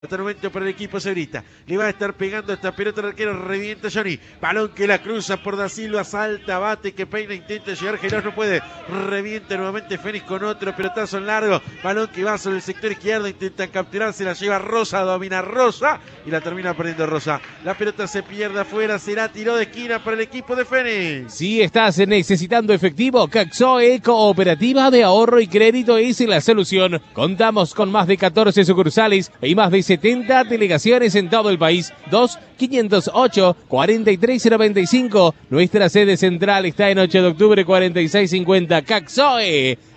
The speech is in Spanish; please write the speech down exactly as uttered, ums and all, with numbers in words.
Hasta el momento para el equipo Cebrita. Le va a estar pegando esta pelota al arquero. Revienta Johnny. Balón que la cruza por Da Silva. Salta, bate, que peina, intenta llegar. Gelos no puede. Revienta nuevamente Fénix con otro pelotazo en largo. Balón que va sobre el sector izquierdo. Intenta capturar. Se la lleva Rosa. Domina Rosa. Y la termina perdiendo Rosa. La pelota se pierde afuera. Será tiro de esquina para el equipo de Fénix. Si estás necesitando efectivo, Caxoe Cooperativa de Ahorro y Crédito es la solución. Contamos con más de catorce sucursales y más de setenta delegaciones en todo el país. dos quinientos ocho, cuarenta y tres noventa y cinco. Nuestra sede central está en ocho de octubre cuarenta y seis cincuenta. Caxoe